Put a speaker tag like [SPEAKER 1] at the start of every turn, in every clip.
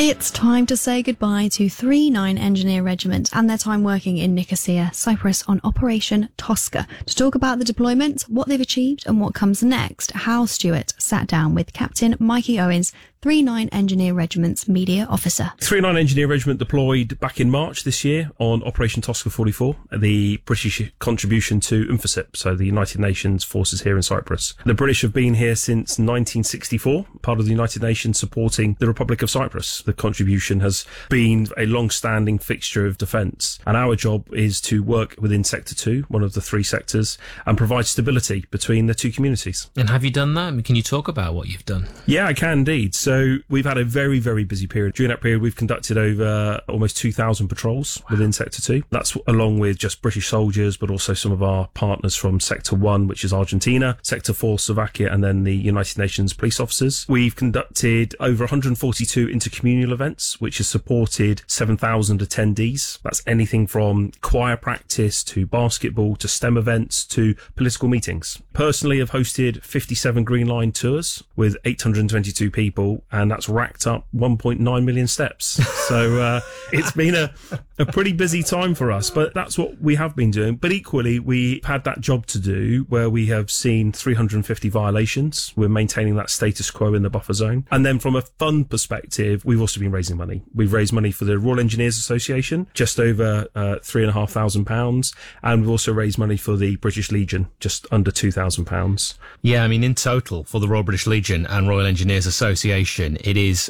[SPEAKER 1] It's time to say goodbye to 39 Engineer Regiment and their time working in Nicosia, Cyprus on Operation Tosca. To talk about the deployment, what they've achieved and what comes next, Hal Stewart sat down with Captain Mikey Owens, 39 Engineer Regiment's media officer.
[SPEAKER 2] 39 Engineer Regiment deployed back in March this year on Operation Tosca 44, the British contribution to UNFICYP, so the United Nations forces here in Cyprus. The British have been here since 1964, part of the United Nations supporting the Republic of Cyprus. The contribution has been a long-standing fixture of defence, and our job is to work within Sector 2, one of the three sectors, and provide stability between the two communities.
[SPEAKER 3] And have you done that? I mean, can you talk about what you've done?
[SPEAKER 2] Yeah, I can indeed. So we've had a very, very busy period. During that period, we've conducted over almost 2,000 patrols within Sector 2. That's along with just British soldiers, but also some of our partners from Sector 1, which is Argentina, Sector 4, Slovakia, and then the United Nations police officers. We've conducted over 142 intercommunal events, which has supported 7,000 attendees. That's anything from choir practice to basketball to STEM events to political meetings. Personally, I've hosted 57 Green Line tours with 822 people, and that's racked up 1.9 million steps. So it's been a pretty busy time for us, but that's what we have been doing. But equally, we've had that job to do where we have seen 350 violations. We're maintaining that status quo in the buffer zone. And then from a fund perspective, we've also been raising money. We've raised money for the Royal Engineers Association, just over £3,500, and we've also raised money for the British Legion, just under £2,000.
[SPEAKER 3] Yeah, I mean, in total, for the Royal British Legion and Royal Engineers Association, it is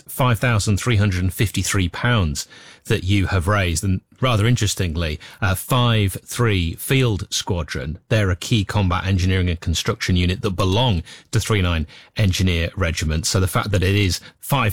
[SPEAKER 3] £5,353 that you have raised. And rather interestingly, 5-3 Field Squadron, they're a key combat engineering and construction unit that belong to 39 Engineer Regiment. So the fact that it is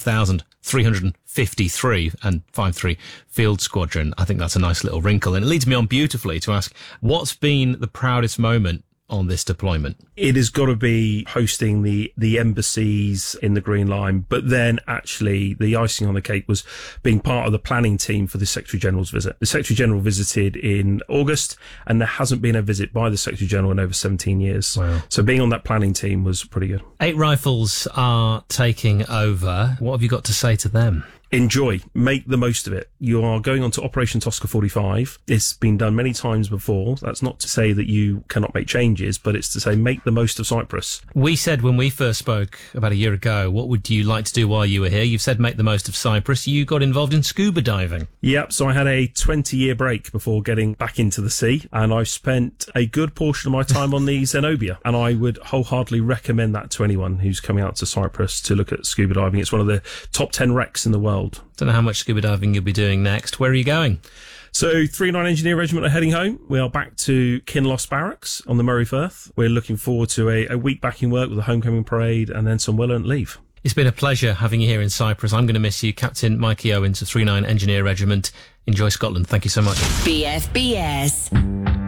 [SPEAKER 3] 5,353 and 5-3 Field Squadron, I think that's a nice little wrinkle. And it leads me on beautifully to ask, what's been the proudest moment on this deployment?
[SPEAKER 2] It has got to be hosting the embassies in the Green Line, but then actually the icing on the cake was being part of the planning team for the Secretary General's visit. The Secretary General visited in August, and there hasn't been a visit by the Secretary General in over 17 years.
[SPEAKER 3] Wow.
[SPEAKER 2] So being on that planning team was pretty good.
[SPEAKER 3] 8 Rifles are taking over. What have you got to say to them?
[SPEAKER 2] Enjoy. Make the most of it. You are going on to Operation Tosca 45. It's been done many times before. That's not to say that you cannot make changes, but it's to say make the most of Cyprus.
[SPEAKER 3] We said when we first spoke about a year ago, what would you like to do while you were here? You've said make the most of Cyprus. You got involved in scuba diving.
[SPEAKER 2] Yep, so I had a 20-year break before getting back into the sea, and I've spent a good portion of my time on the Zenobia, and I would wholeheartedly recommend that to anyone who's coming out to Cyprus to look at scuba diving. It's one of the top 10 wrecks in the world.
[SPEAKER 3] Don't know how much scuba diving you'll be doing next. Where are you going?
[SPEAKER 2] So 39 Engineer Regiment are heading home. We are back to Kinloss Barracks on the Murray Firth. We're looking forward to a week back in work with a homecoming parade and then some well-earned leave.
[SPEAKER 3] It's been a pleasure having you here in Cyprus. I'm going to miss you. Captain Mikey Owens of 39 Engineer Regiment. Enjoy Scotland. Thank you so much.
[SPEAKER 4] BFBS.